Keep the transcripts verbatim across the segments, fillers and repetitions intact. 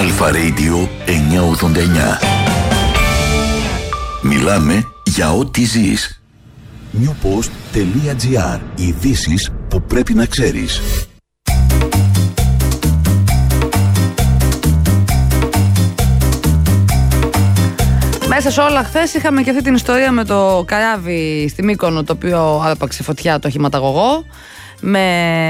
Αλφα Radio εννιακόσια ογδόντα εννιά. Μιλάμε για ό,τι ζεις. newpost.gr. Ειδήσεις που πρέπει να ξέρεις. Μέσα σε όλα, χθες είχαμε και αυτή την ιστορία με το καράβι στη Μύκονο, το οποίο άρπαξε φωτιά το οχηματαγωγό, με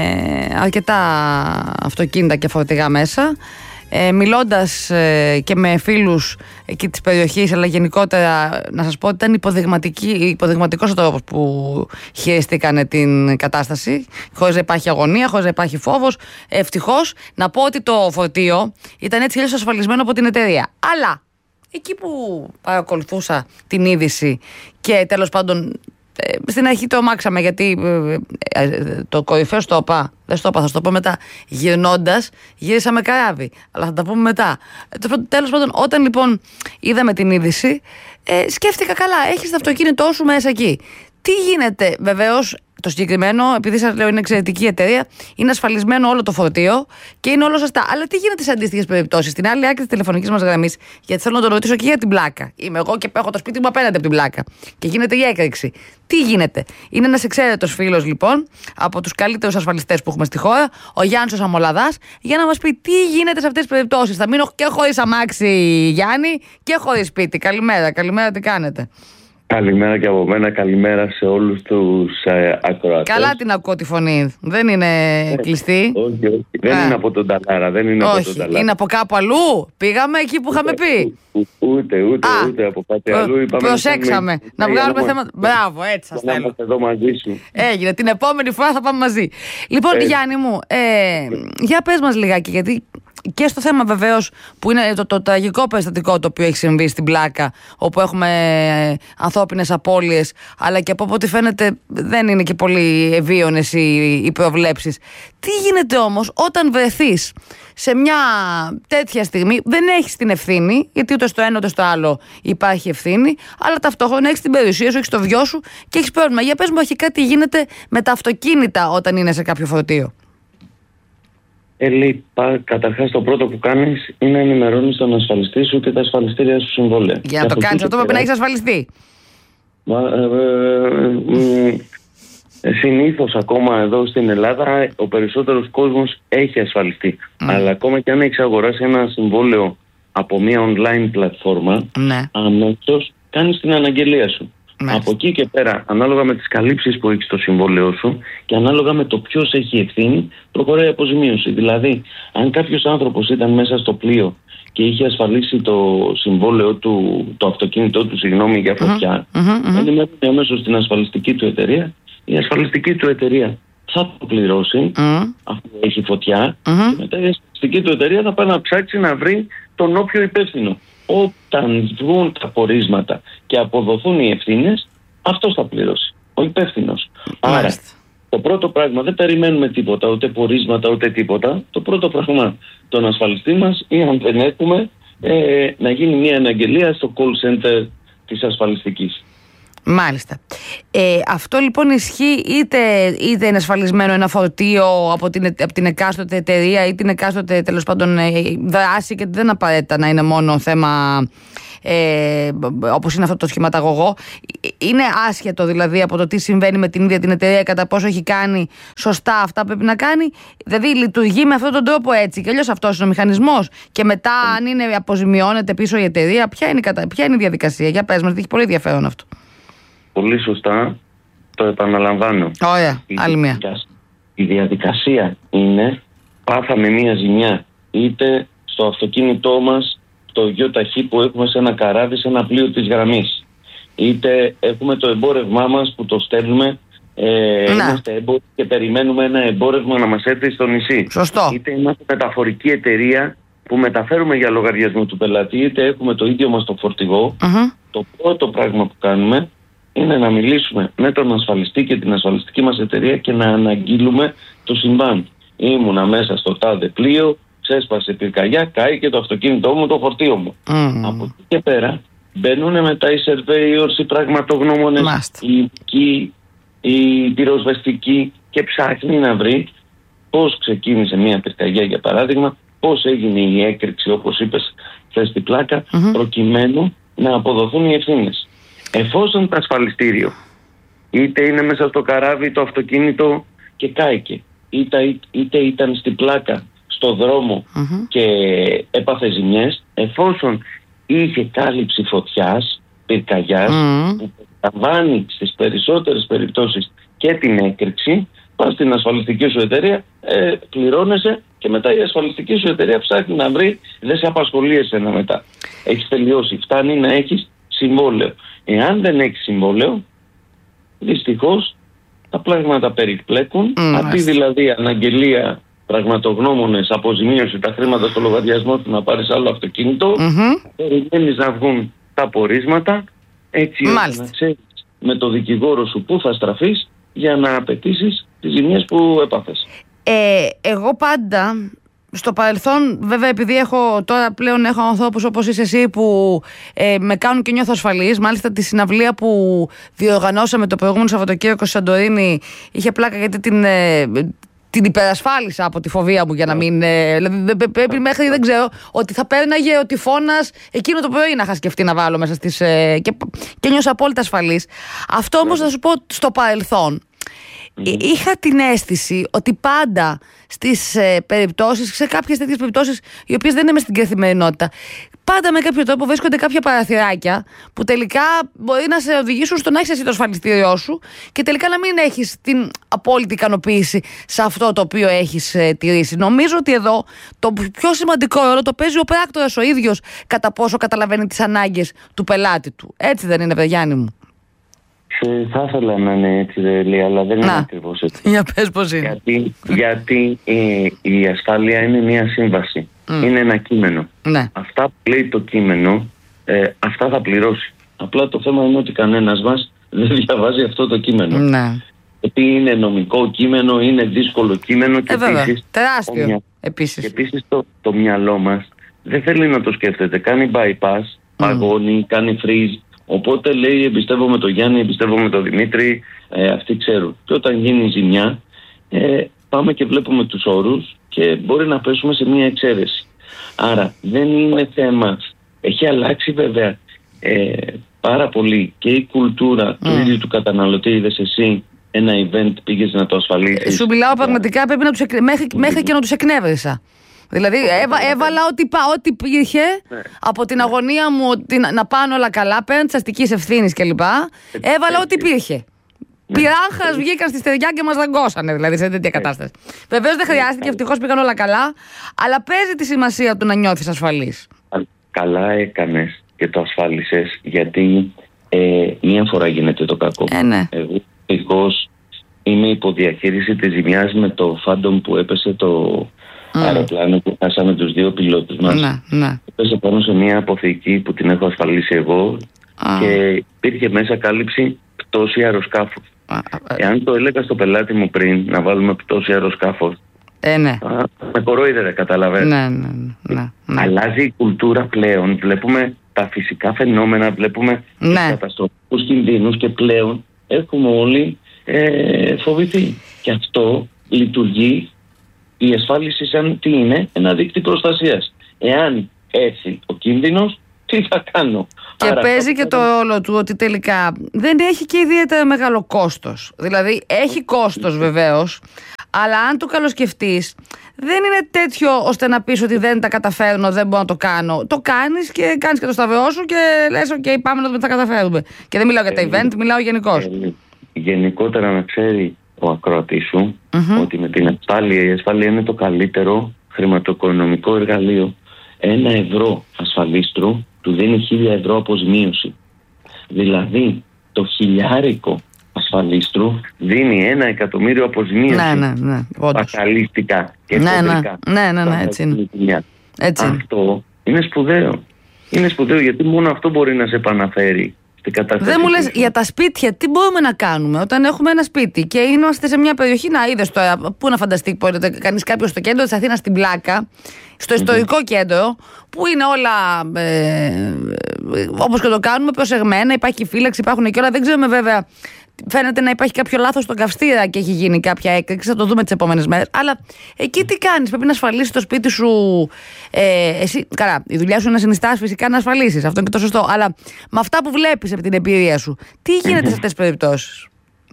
αρκετά αυτοκίνητα και φορτηγά μέσα. Ε, μιλώντας ε, και με φίλους εκεί της περιοχής, αλλά γενικότερα να σας πω ότι ήταν υποδειγματικός ο τρόπος που χειριστήκανε την κατάσταση, χωρίς να υπάρχει αγωνία, χωρίς να υπάρχει φόβος. Ευτυχώς να πω ότι το φορτίο ήταν έτσι αλλιώς ασφαλισμένο από την εταιρεία. Αλλά εκεί που παρακολουθούσα την είδηση και τέλος πάντων ε, στην αρχή το αμάξαμε, γιατί ε, ε, το κορυφαίο στο ΟΠΑ, δεν στο ΟΠΑ, θα στο πω μετά, γυρνώντας γύρισα με καράβι, αλλά θα τα πούμε μετά. ε, τέλος πάντων, όταν λοιπόν είδαμε την είδηση, ε, σκέφτηκα, καλά, έχεις το αυτοκίνητό σου μέσα εκεί, τι γίνεται? Βεβαίως το συγκεκριμένο, επειδή σας λέω είναι εξαιρετική εταιρεία, είναι ασφαλισμένο όλο το φορτίο και είναι όλο σωστά. Αλλά τι γίνεται σε αντίστοιχες περιπτώσεις, στην άλλη άκρη της τηλεφωνικής μας γραμμής, γιατί θέλω να το ρωτήσω και για την πλάκα. Είμαι εγώ και έχω το σπίτι μου απέναντι από την πλάκα και γίνεται η έκρηξη. Τι γίνεται? Είναι ένας εξαίρετος φίλος λοιπόν, από τους καλύτερους ασφαλιστές που έχουμε στη χώρα, ο Γιάννης ο Σαμολαδάς, για να μας πει τι γίνεται σε αυτές τις περιπτώσεις. Θα μείνω και χωρίς αμάξι, Γιάννη, και χωρίς σπίτι. Καλημέρα, καλημέρα, τι κάνετε? Καλημέρα και από μένα, καλημέρα σε όλους τους ε, ακροατές. Καλά την ακούω τη φωνή, δεν είναι ε, κλειστή. Όχι, όχι, δεν Α. είναι από τον Ταλάρα, δεν είναι όχι, από τον Ταλάρα. Είναι από κάπου αλλού, πήγαμε εκεί που είχαμε πει. Ούτε, ούτε, Α, ούτε από κάτι αλλού. Είπαμε προσέξαμε, να, να βγάλουμε θέματα. Μπράβο, έτσι σας θέλω. Να είμαστε εδώ μαζί σου. Έγινε, την επόμενη φορά θα πάμε μαζί. Λοιπόν, ε. Γιάννη μου, ε, για πες μας λιγάκι, γιατί και στο θέμα βεβαίως που είναι το, το τραγικό περιστατικό το οποίο έχει συμβεί στην Πλάκα, όπου έχουμε ε, ανθρώπινες απώλειες, αλλά και από ό,τι φαίνεται δεν είναι και πολύ ευίωνες οι, οι προβλέψεις. Τι γίνεται όμως όταν βρεθείς σε μια τέτοια στιγμή? Δεν έχεις την ευθύνη, γιατί ούτε στο ένα ούτε στο άλλο υπάρχει ευθύνη, αλλά ταυτόχρονα έχεις την περιουσία σου, έχεις το βιό σου και έχεις πρόβλημα. Για πες μου αρχικά τι γίνεται με τα αυτοκίνητα όταν είναι σε κάποιο φορτίο. Έλλη, καταρχάς το πρώτο που κάνεις είναι να ενημερώνεις τον ασφαλιστή σου και τα ασφαλιστήρια σου συμβόλαια. Για να το κάνεις αυτό πρέπει να έχεις ασφαλιστεί. Μα, ε, ε, ε, ε, συνήθως ακόμα εδώ στην Ελλάδα ο περισσότερος κόσμος έχει ασφαλιστεί. Mm. Αλλά ακόμα και αν έχεις αγοράσει ένα συμβόλαιο από μια online πλατφόρμα, mm. αμέσως κάνεις την αναγγελία σου. Μάλιστα. Από εκεί και πέρα, ανάλογα με τις καλύψεις που έχεις στο συμβόλαιό σου και ανάλογα με το ποιος έχει ευθύνη, προχωράει η αποζημίωση. Δηλαδή, αν κάποιος άνθρωπος ήταν μέσα στο πλοίο και είχε ασφαλίσει το συμβόλαιο του, το αυτοκίνητό του, συγγνώμη, για φωτιά, mm-hmm, mm-hmm. ενημερώνει αμέσως στην ασφαλιστική του εταιρεία. Η ασφαλιστική του εταιρεία θα το πληρώσει, mm-hmm. αφού έχει φωτιά, mm-hmm. και μετά η ασφαλιστική του εταιρεία θα πάει να ψάξει να βρει τον όποιο υπεύθυνο. Όταν βγουν τα πορίσματα και αποδοθούν οι ευθύνες, αυτός θα πληρώσει, ο υπεύθυνος. Άρα, το πρώτο πράγμα, δεν περιμένουμε τίποτα, ούτε πορίσματα, ούτε τίποτα. Το πρώτο πράγμα, τον ασφαλιστή μας, ή αν δεν έχουμε, ε, να γίνει μια αναγγελία στο call center της ασφαλιστικής. Μάλιστα. Ε, αυτό λοιπόν ισχύει είτε, είτε είναι ασφαλισμένο ένα φορτίο από την, από την εκάστοτε εταιρεία ή την εκάστοτε τέλος πάντων δράση, και δεν απαραίτητα να είναι μόνο θέμα ε, όπως είναι αυτό το σχηματαγωγό. Είναι άσχετο δηλαδή από το τι συμβαίνει με την ίδια την εταιρεία, κατά πόσο έχει κάνει σωστά αυτά που πρέπει να κάνει. Δηλαδή λειτουργεί με αυτόν τον τρόπο έτσι, και αλλιώς αυτός είναι ο μηχανισμός. Και μετά, αν είναι αποζημιώνεται πίσω η εταιρεία, ποια είναι, ποια είναι η διαδικασία? Για πες μας, έχει πολύ ενδιαφέρον αυτό. Πολύ σωστά, το επαναλαμβάνω. Ωραία, άλλη μία. Η διαδικασία είναι, πάθαμε μία ζημιά, είτε στο αυτοκίνητό μας, το γιοταχή που έχουμε σε ένα καράβι, σε ένα πλοίο της γραμμής, είτε έχουμε το εμπόρευμά μας που το στέλνουμε, ε, είμαστε έμποροι και περιμένουμε ένα εμπόρευμα να μας έρθει στο νησί. Σωστό. Είτε είμαστε μεταφορική εταιρεία που μεταφέρουμε για λογαριασμό του πελάτη, είτε έχουμε το ίδιο μας το φορτηγό. Uh-huh. Το πρώτο πράγμα που κάνουμε είναι να μιλήσουμε με τον ασφαλιστή και την ασφαλιστική μας εταιρεία και να αναγγείλουμε το συμβάν. Ήμουνα μέσα στο τάδε πλοίο, ξέσπασε πυρκαγιά, κάει και το αυτοκίνητό μου, το φορτίο μου. Mm. Από εκεί και πέρα μπαίνουν μετά οι surveyors, οι πραγματογνώμονες, οι ειδικοί, οι πυροσβεστικοί, και ψάχνει να βρει πώς ξεκίνησε μια πυρκαγιά, για παράδειγμα, πώς έγινε η έκρηξη, όπως είπες θες στην πλάκα, Mm-hmm. προκειμένου να αποδοθούν οι ευθύνες. Εφόσον το ασφαλιστήριο είτε είναι μέσα στο καράβι το αυτοκίνητο και κάηκε, είτε, είτε ήταν στην πλάκα στο δρόμο Mm-hmm. και έπαθε ζημιές, εφόσον είχε κάλυψη φωτιάς, πυρκαγιάς, Mm. που περιλαμβάνει στις περισσότερες περιπτώσεις και την έκρηξη, πας στην ασφαλιστική σου εταιρεία, ε, πληρώνεσαι και μετά η ασφαλιστική σου εταιρεία ψάχνει να βρει, δεν σε απασχολεί εσένα μετά. Έχεις τελειώσει, φτάνει να έχεις συμβόλαιο. Εάν δεν έχεις συμβόλαιο, δυστυχώς τα πράγματα περιπλέκουν, Mm, αντί δηλαδή αναγγελία, πραγματογνώμονες, αποζημίωση, τα χρήματα στο λογαριασμό του να πάρεις άλλο αυτοκίνητο, Mm-hmm. περιμένεις να βγουν τα πορίσματα, έτσι ώστε Μάλιστα. να ξέρεις με το δικηγόρο σου πού θα στραφείς για να απαιτήσεις τις ζημιές που έπαθες. Ε, εγώ πάντα στο παρελθόν, βέβαια, επειδή έχω τώρα πλέον έχω ανθρώπους όπως είσαι εσύ που ε, με κάνουν και νιώθω ασφαλής. Μάλιστα τη συναυλία που διοργανώσαμε το προηγούμενο Σαββατοκύριακο στη Σαντορίνη είχε πλάκα, γιατί την, ε, την υπερασφάλισα από τη φοβία μου για να μην. Ε, δηλαδή, πρέπει μέχρι, δεν ξέρω, ότι θα πέρναγε ο τυφώνας εκείνο το πρωί να είχα σκεφτεί να βάλω μέσα στις. Ε, και, και νιώσα απόλυτα ασφαλής. Αυτό όμως θα σου πω στο παρελθόν. Mm-hmm. Είχα την αίσθηση ότι πάντα στις ε, περιπτώσεις, σε κάποιες τέτοιες περιπτώσεις οι οποίες δεν είναι μες στην καθημερινότητα, πάντα με κάποιο τρόπο βρίσκονται κάποια παραθυράκια που τελικά μπορεί να σε οδηγήσουν στο να έχεις εσύ το ασφαλιστήριό σου και τελικά να μην έχεις την απόλυτη ικανοποίηση σε αυτό το οποίο έχεις ε, τηρήσει. Νομίζω ότι εδώ το πιο σημαντικό ρόλο το παίζει ο πράκτορας ο ίδιος, κατά πόσο καταλαβαίνει τις ανάγκες του πελάτη του. Έτσι δεν είναι, Γιάννη μου? Ε, θα ήθελα να είναι έτσι, Λία, αλλά δεν είναι ακριβώς έτσι. Για πες πώς είναι. Γιατί, γιατί ε, η ασφάλεια είναι μια σύμβαση. Mm. Είναι ένα κείμενο. Ναι. Αυτά που λέει το κείμενο, ε, αυτά θα πληρώσει. Απλά το θέμα είναι ότι κανένας μας δεν διαβάζει αυτό το κείμενο. Ναι. Γιατί είναι νομικό κείμενο, είναι δύσκολο κείμενο και ε, βέβαια. επίσης, τεράστιο μυα... επίσης. Και επίσης το, το μυαλό μας δεν θέλει να το σκέφτεται. Κάνει bypass, παγώνει, mm. κάνει freeze. Οπότε λέει εμπιστεύομαι τον Γιάννη, εμπιστεύομαι τον Δημήτρη, ε, αυτοί ξέρουν. Και όταν γίνει ζημιά, ε, πάμε και βλέπουμε τους όρους και μπορεί να πέσουμε σε μια εξαίρεση. Άρα δεν είναι θέμα. Έχει αλλάξει βέβαια ε, πάρα πολύ και η κουλτούρα mm. του ίδιου του καταναλωτή. Είδες εσύ ένα event, πήγες να το ασφαλίσεις. Σου μιλάω πραγματικά, πρέπει να τους εκ... μέχρι, μέχρι και να τους εκνεύρισα. Δηλαδή έβα, έβαλα ό,τι, ό,τι υπήρχε ναι. από την αγωνία μου ότι να, να πάνε όλα καλά, πέραν της αστικής ευθύνης κλπ. Έβαλα ό,τι υπήρχε. Ναι. Πειράχας βγήκαν στη στεριά και μας δαγκώσανε, δηλαδή σε τέτοια κατάσταση. Βεβαίως δεν χρειάστηκε, ευτυχώς πήγαν όλα καλά, αλλά παίζει τη σημασία του να νιώθεις ασφαλής. Καλά έκανες και το ασφάλισες, γιατί ε, μία φορά γίνεται το κακό. Ε, ναι. Εγώ ευτυχώς είμαι υποδιαχείριση της ζημιάς με το Phantom που έπεσε το mm. αεροπλάνο που χάσαμε τους δύο πιλότους μας. Ναι, ναι. Έπεσε πάνω σε μια αποθήκη που την έχω ασφαλίσει εγώ ah. και υπήρχε μέσα κάλυψη πτώση αεροσκάφους. Ah. Εάν το έλεγα στο πελάτη μου πριν να βάλουμε πτώση αεροσκάφους, ε, ναι. α, με κορόιδευε, καταλαβαίνω. Ναι, ναι, ναι, ναι. Αλλάζει η κουλτούρα πλέον. Βλέπουμε τα φυσικά φαινόμενα, βλέπουμε ναι. τους καταστροφικούς κινδύνους και πλέον έχουμε όλοι ε, φοβηθεί. Και αυτό λειτουργεί η ασφάλιση σαν τι είναι, ένα δίκτυο προστασίας. Εάν έρθει ο κίνδυνος, τι θα κάνω? Και άρα, παίζει και το ρόλο του ότι τελικά δεν έχει και ιδιαίτερα μεγάλο κόστος. Δηλαδή έχει κόστος βεβαίως, αλλά αν το καλοσκεφτείς, δεν είναι τέτοιο ώστε να πεις ότι δεν τα καταφέρνω, δεν μπορώ να το κάνω. Το κάνεις και κάνεις και το σταυρό σου και λες ok, πάμε να δούμε τι θα καταφέρουμε. Και δεν μιλάω για τα event, μιλάω γενικώς. Ε, γενικότερα να ξέρει ο ακροατής σου mm-hmm. ότι με την ασφάλεια, η ασφάλεια είναι το καλύτερο χρηματοοικονομικό εργαλείο. Ένα ευρώ ασφαλίστρου του δίνει χίλια ευρώ αποζημίωση. Δηλαδή το χιλιάρικο ασφαλίστρου δίνει ένα εκατομμύριο αποζημίωση. Ναι, ναι, ναι. Ασφαλιστικά και ναι, χοντρικά. Ναι, ναι, ναι, έτσι είναι. Έτσι. Αυτό είναι σπουδαίο. Είναι σπουδαίο γιατί μόνο αυτό μπορεί να σε επαναφέρει. Δεν μου λες για τα σπίτια, τι μπορούμε να κάνουμε όταν έχουμε ένα σπίτι και είμαστε σε μια περιοχή, να είδες τώρα, πού να φανταστεί κανείς κάποιος στο κέντρο της Αθήνας στην Πλάκα, στο ιστορικό mm-hmm. κέντρο, που είναι όλα ε, όπως και το κάνουμε, προσεγμένα, υπάρχει φύλαξη, υπάρχουν και όλα. Δεν ξέρουμε βέβαια φαίνεται να υπάρχει κάποιο λάθος στον καυστήρα και έχει γίνει κάποια έκρηξη. Θα το δούμε τις επόμενες μέρες. Αλλά εκεί τι κάνεις? Πρέπει να ασφαλίσεις το σπίτι σου. Ε, εσύ, καλά, η δουλειά σου είναι να συνιστάς φυσικά να ασφαλίσεις. Αυτό είναι και το σωστό. Αλλά με αυτά που βλέπεις από την εμπειρία σου, τι γίνεται σε αυτές τις περιπτώσεις?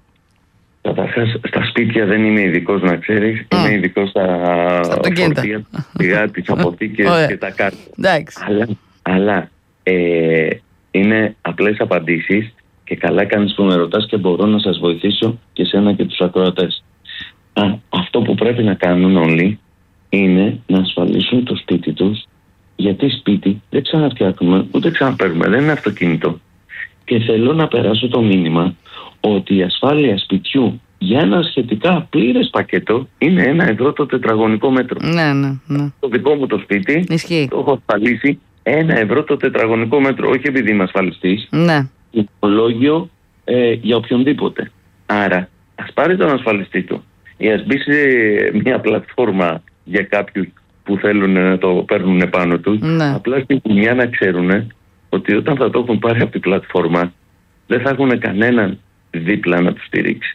Καταρχάς, στα σπίτια δεν είμαι ειδικός, να ξέρεις. Mm. Είμαι ειδικός στα φορτία, πηγά, τις αποθήκες και τα κάρτα. Αλλά, αλλά ε, είναι απλές απαντήσεις και καλά κάνεις που με ρωτάς και μπορώ να σας βοηθήσω και σένα και τους ακροατές. Α, αυτό που πρέπει να κάνουν όλοι είναι να ασφαλίσουν το σπίτι τους, γιατί σπίτι δεν ξαναφτιάχνουμε ούτε ξαναπαίρνουμε, δεν είναι αυτοκίνητο. Και θέλω να περάσω το μήνυμα ότι η ασφάλεια σπιτιού για ένα σχετικά πλήρες πακέτο είναι ένα ευρώ το τετραγωνικό μέτρο. Ναι, ναι, ναι. Το δικό μου το σπίτι Ισχύει. Το έχω ασφαλίσει ένα ευρώ το τετραγωνικό μέτρο, όχι επειδή είμαι ασφαλιστής. Ναι. Υπολόγιο ε, για οποιονδήποτε. Άρα, ας πάρει τον ασφαλιστή του ή ας μπει σε μια πλατφόρμα για κάποιους που θέλουν να το παίρνουν πάνω τους. Ναι. Απλά στην κοινωνία να ξέρουν ότι όταν θα το έχουν πάρει από την πλατφόρμα, δεν θα έχουν κανέναν δίπλα να τους στηρίξει.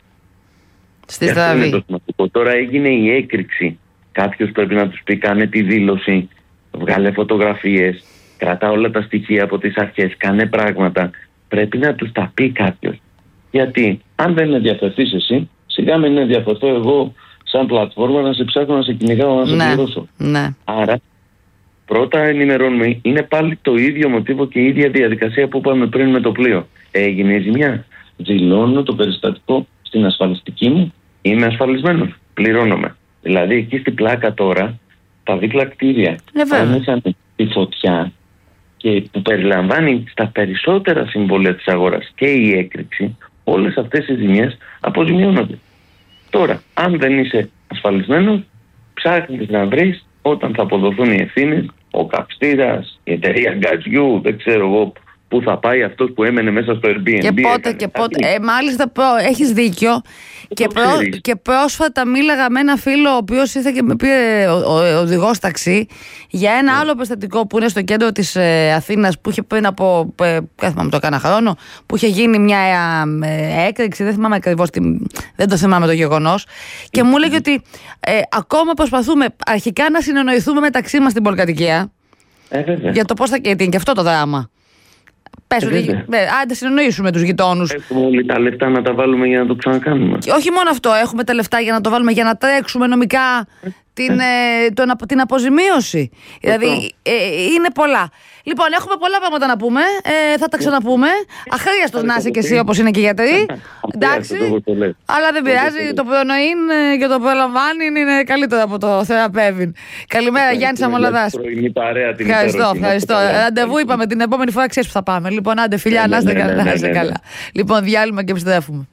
Στη στραβή. Τώρα έγινε η έκρηξη. Κάποιος πρέπει να τους πει: κάνε τη δήλωση, βγάλε φωτογραφίες, κρατά όλα τα στοιχεία από τις αρχές, κάνε πράγματα. Πρέπει να τους τα πει κάποιος. Γιατί αν δεν ενδιαφερθείς εσύ, σιγά μην ενδιαφερθώ εγώ σαν πλατφόρμα να σε ψάχνω, να σε κυνηγάω, να σε ναι, πληρώσω. Ναι. Άρα, πρώτα ενημερώνουμε. Είναι πάλι το ίδιο μοτίβο και η ίδια διαδικασία που είπαμε πριν με το πλοίο. Έγινε η ζημιά. Δηλώνω το περιστατικό στην ασφαλιστική μου. Είμαι ασφαλισμένος. Πληρώνομαι. Δηλαδή, εκεί στην πλάκα τώρα, τα δίπλα κτίρια άνοιξαν τη φωτιά και που περιλαμβάνει στα περισσότερα συμβόλαια της αγοράς και η έκρηξη, όλες αυτές οι ζημιές αποζημιώνονται. Τώρα, αν δεν είσαι ασφαλισμένος, ψάχνεις να βρεις όταν θα αποδοθούν οι ευθύνες, ο καυστήρας, η εταιρεία γκαζιού, δεν ξέρω εγώ πού θα πάει αυτός που έμενε μέσα στο Airbnb. Και πότε και πότε. Ε, μάλιστα, έχεις δίκιο. Και, προ, και πρόσφατα μίλαγα με ένα φίλο ο οποίος ήρθε και με πήρε ο, ο, ο οδηγός ταξί για ένα yeah. άλλο περιστατικό που είναι στο κέντρο της ε, Αθήνας, που είχε πριν από, ε, δεν θυμάμαι το κάνα χρόνο, που είχε γίνει μια ε, έκρηξη, δεν θυμάμαι ακριβώς, δεν το θυμάμαι το γεγονός, και mm-hmm. μου έλεγε ότι ε, ακόμα προσπαθούμε αρχικά να συνεννοηθούμε μεταξύ μας στην πολυκατοικία ε, για το πώς θα, γιατί είναι και αυτό το δράμα. Πες ότι, ε, άντε συνεννοήσουμε τους γειτόνους. Έχουμε όλοι τα λεφτά να τα βάλουμε για να το ξανακάνουμε. Και όχι μόνο αυτό, έχουμε τα λεφτά για να το βάλουμε, για να τρέξουμε νομικά την, ε, τον, την αποζημίωση. Δηλαδή ε, είναι πολλά. Λοιπόν, έχουμε πολλά πράγματα να πούμε. Ε, θα τα ξαναπούμε. Αχρίαστος να είσαι και εσύ, όπως είναι και οι γιατροί. Εντάξει. Αλλά δεν πειράζει. Το προνοήν και το προλαμβάνει είναι καλύτερο από το θεραπεύει. Καλημέρα, Γιάννη Σαμολαδάς. Ευχαριστώ, ευχαριστώ. Ραντεβού είπαμε την επόμενη φορά, ξέρεις που θα πάμε. Λοιπόν, άντε φιλιά, να είστε καλά. Λοιπόν, διάλειμμα και επιστρέφουμε.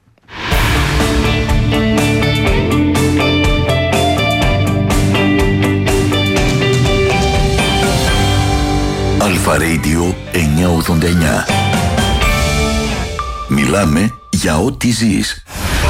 Αλφα Radio εννιακόσια ογδόντα εννιά. Μιλάμε για ό,τι ζεις.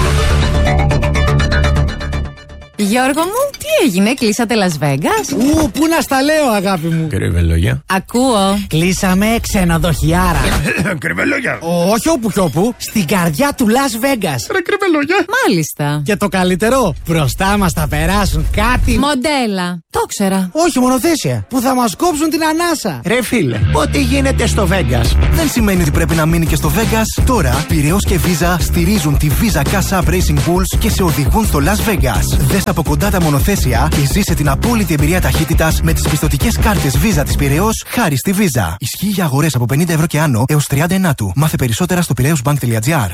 Γιώργο μου, τι έγινε, κλείσατε Las Vegas? Ου, πού να στα λέω, αγάπη μου. Κρυβελόγια. Ακούω. Κλείσαμε ξενοδοχιάρα. Κρυβελόγια. Όχι όπου κι όπου, στην καρδιά του Las Vegas. Ρε κρυβελόγια. Μάλιστα. Και το καλύτερο, μπροστά μας θα περάσουν κάτι. Μοντέλα. Το ξέρα. Όχι, μονοθέσια. Που θα μας κόψουν την ανάσα. Ρε φίλε, ό,τι γίνεται στο Vegas δεν σημαίνει ότι πρέπει να μείνει και στο Vegas. Τώρα, Πειραιώς και Visa στηρίζουν τη Visa Cash App Racing Bulls και σε οδηγούν στο Las Vegas. Δες από κοντά τα μονοθέσια και ζήσε την απόλυτη εμπειρία ταχύτητας με τις πιστωτικές κάρτες Visa της Πειραιώς χάρη στη Visa. Ισχύει για αγορές από πενήντα ευρώ και άνω έως τριάντα εννιά του. Μάθε περισσότερα στο πειραιώσμπανκ τελεία τζι άρ.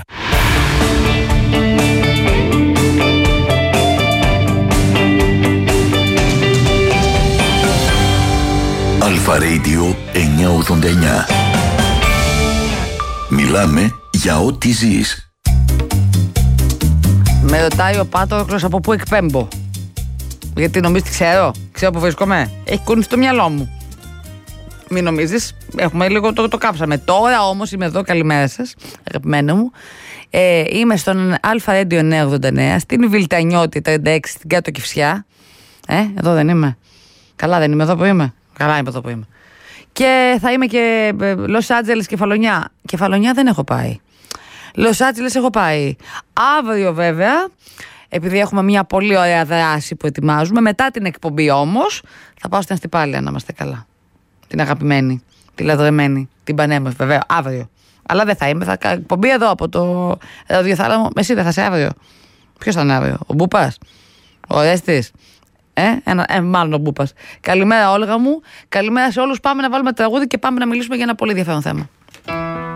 Αλφα Radio εννιακόσια ογδόντα εννιά. Μιλάμε για ό,τι ζεις. Με ρωτάει ο Πάτροκλος από πού εκπέμπω. Γιατί νομίζεις ξέρω, ξέρω που βρίσκομαι. Έχει κουνηθεί το μυαλό μου. Μην νομίζεις, έχουμε λίγο το, το κάψαμε. Τώρα όμως είμαι εδώ, καλημέρα σας, αγαπημένα μου. Ε, είμαι στον Αλφα Radio εννιακόσια ογδόντα εννιά, στην Βιλτανιώτη τριάντα έξι, στην Κάτω Κηφισιά. Ε, εδώ δεν είμαι. Καλά δεν είμαι εδώ που είμαι. Καλά είμαι εδώ που είμαι. Και θα είμαι και Λος Άντζελες, Κεφαλονιά. Κεφαλονιά δεν έχω πάει. Λος Άντζελες έχω πάει. Αύριο βέβαια, επειδή έχουμε μια πολύ ωραία δράση που ετοιμάζουμε, μετά την εκπομπή όμως, θα πάω στην Αστυπάλαια να είμαστε καλά. Την αγαπημένη, τη λαδρεμένη, την πανέμορφη, βέβαια, αύριο. Αλλά δεν θα είμαι, θα κάνω εκπομπή εδώ από το ραδιοθάλαμο. Εσύ δεν θα είσαι αύριο. Ποιος θα είναι αύριο, ο Μπούπας, ο Ρέστης. Ε, ένα, ε, μάλλον ο Μπούπας. Καλημέρα, Όλγα μου. Καλημέρα σε όλους. Πάμε να βάλουμε τραγούδι και πάμε να μιλήσουμε για ένα πολύ ενδιαφέρον θέμα.